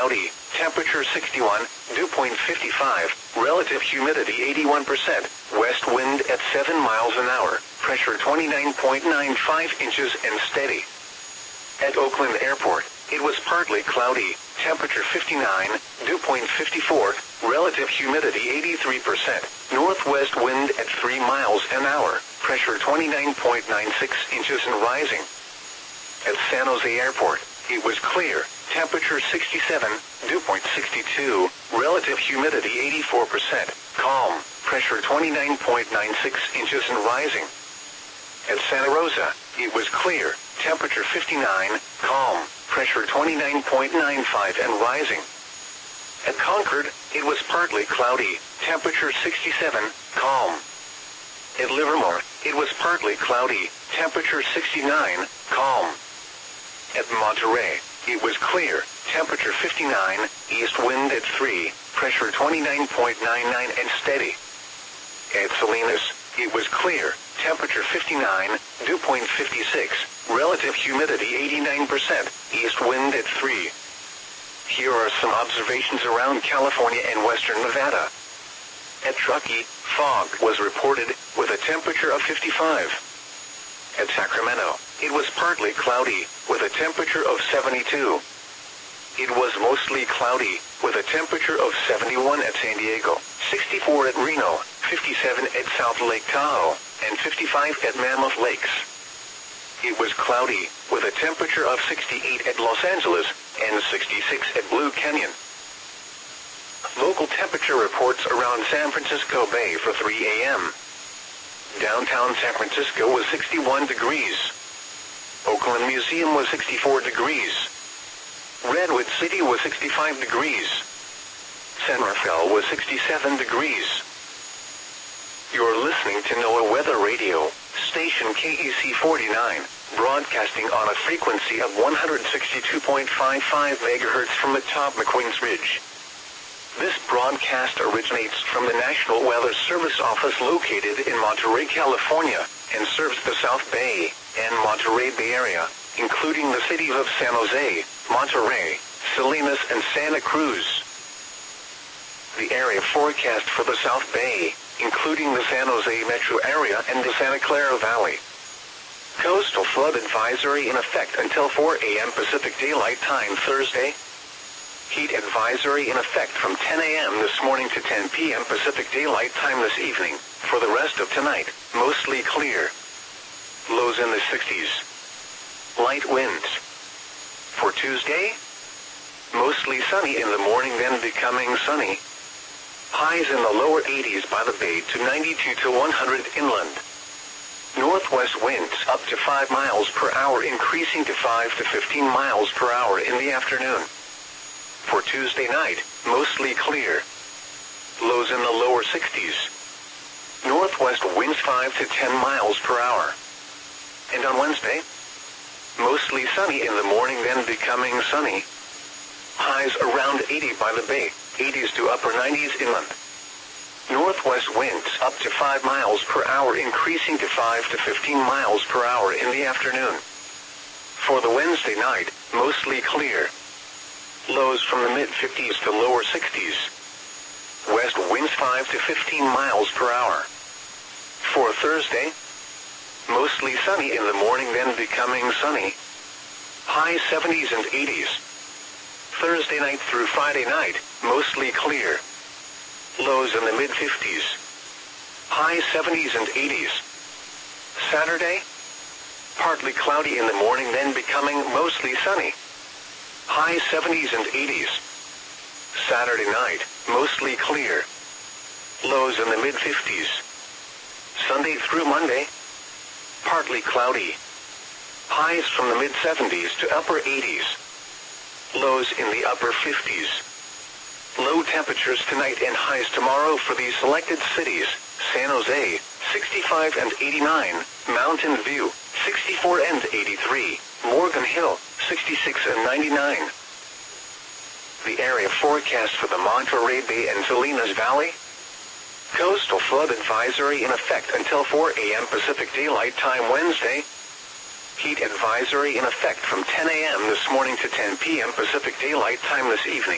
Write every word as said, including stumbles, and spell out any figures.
Cloudy, temperature sixty-one, dew point fifty-five, relative humidity eighty-one percent, west wind at seven miles an hour, pressure twenty-nine point nine five inches and steady. At Oakland Airport, it was partly cloudy, temperature fifty-nine, dew point fifty-four, relative humidity eighty-three percent, northwest wind at three miles an hour, pressure twenty-nine point nine six inches and rising. At San Jose Airport, it was clear, temperature sixty-seven, dew point sixty-two, relative humidity eighty-four percent, calm, pressure twenty-nine point nine six inches and rising. At Santa Rosa, it was clear, temperature fifty-nine, calm, pressure twenty-nine point nine five and rising. At Concord, it was partly cloudy, temperature sixty-seven, calm. At Livermore, it was partly cloudy, temperature sixty-nine, calm. At Monterey, it was clear, temperature fifty-nine, east wind at three, pressure twenty-nine point nine nine and steady. At Salinas, it was clear, temperature fifty-nine, dew point fifty-six, relative humidity eighty-nine percent, east wind at three. Here are some observations around California and western Nevada. At Truckee, fog was reported, with a temperature of fifty-five. At Sacramento, it was partly cloudy, with a temperature of seventy-two. It was mostly cloudy, with a temperature of seventy-one at San Diego, sixty-four at Reno, fifty-seven at South Lake Tahoe, and fifty-five at Mammoth Lakes. It was cloudy, with a temperature of sixty-eight at Los Angeles, and sixty-six at Blue Canyon. Local temperature reports around San Francisco Bay for three a m Downtown San Francisco was sixty-one degrees. Oakland Museum was sixty-four degrees. Redwood City was sixty-five degrees. San Rafael was sixty-seven degrees. You're listening to NOAA Weather Radio, station K E C forty-nine, broadcasting on a frequency of one hundred sixty-two point five five megahertz from atop McQueen's Ridge. This broadcast originates from the National Weather Service office located in Monterey, California, and serves the South Bay and Monterey Bay Area, including the cities of San Jose, Monterey, Salinas, and Santa Cruz. The area forecast for the South Bay, including the San Jose metro area and the Santa Clara Valley. Coastal flood advisory in effect until four a m Pacific Daylight Time Thursday. Heat advisory in effect from ten a m this morning to ten p m Pacific Daylight Time this evening. For the rest of tonight, mostly clear. Lows in the sixties. Light winds. For Tuesday, mostly sunny in the morning, then becoming sunny. Highs in the lower eighties by the Bay to ninety-two to one hundred inland. Northwest winds up to five miles per hour, increasing to five to fifteen miles per hour in the afternoon. For Tuesday night, mostly clear. Lows in the lower sixties. Northwest winds five to ten miles per hour. And on Wednesday, mostly sunny in the morning, then becoming sunny. Highs around eighty by the Bay, eighties to upper nineties inland. Northwest winds up to five miles per hour, increasing to five to fifteen miles per hour in the afternoon. For the Wednesday night, mostly clear. Lows from the mid-fifties to lower sixties. West winds five to fifteen miles per hour. For Thursday, mostly sunny in the morning, then becoming sunny. High seventies and eighties. Thursday night through Friday night, mostly clear. Lows in the mid-fifties. High seventies and eighties. Saturday, partly cloudy in the morning, then becoming mostly sunny. High seventies and eighties. Saturday night, mostly clear. Lows in the mid-fifties. Sunday through Monday, partly cloudy. Highs from the mid-seventies to upper eighties. Lows in the upper fifties. Low temperatures tonight and highs tomorrow for these selected cities: San Jose, sixty-five and eighty-nine, Mountain View, sixty-four and eighty-three, Morgan Hill, sixty-six and ninety-nine. The area forecast for the Monterey Bay and Salinas Valley. Coastal flood advisory in effect until four a m Pacific Daylight Time Wednesday. Heat advisory in effect from ten a m this morning to ten p m Pacific Daylight Time this evening.